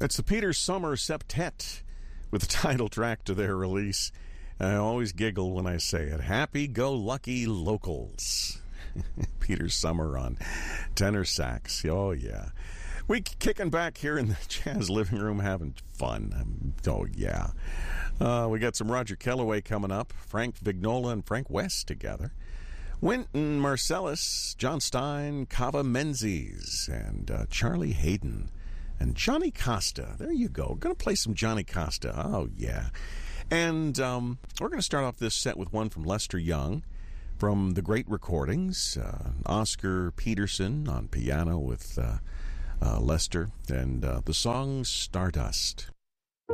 It's the Peter Sommer Septet with the title track to their release. I always giggle when I say it. Happy-Go-Lucky Locals. Peter Sommer on tenor sax. Oh, yeah. We kicking back here in the Jazz Living Room having fun. Oh, yeah. We got some Roger Kellaway coming up. Frank Vignola and Frank West together. Wynton Marsalis, John Stein, Cava Menzies, and Charlie Hayden. And Johnny Costa. There you go. We're going to play some Johnny Costa. Oh, yeah. And we're going to start off this set with one from Lester Young from the Great Recordings. Oscar Peterson on piano with Lester. And the song Stardust.